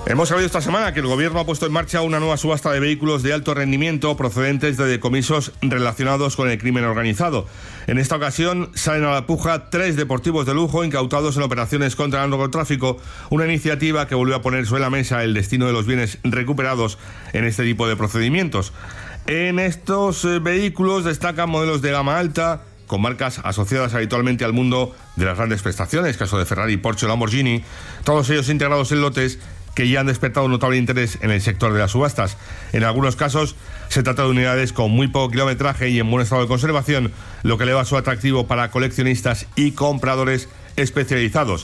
Hemos sabido esta semana que el Gobierno ha puesto en marcha una nueva subasta de vehículos de alto rendimiento procedentes de decomisos relacionados con el crimen organizado. En esta ocasión salen a la puja 3 deportivos de lujo incautados en operaciones contra el narcotráfico, una iniciativa que volvió a poner sobre la mesa el destino de los bienes recuperados en este tipo de procedimientos. En estos vehículos destacan modelos de gama alta, con marcas asociadas habitualmente al mundo de las grandes prestaciones, caso de Ferrari, Porsche o Lamborghini, todos ellos integrados en lotes que ya han despertado un notable interés en el sector de las subastas. En algunos casos se trata de unidades con muy poco kilometraje y en buen estado de conservación, lo que eleva su atractivo para coleccionistas y compradores especializados.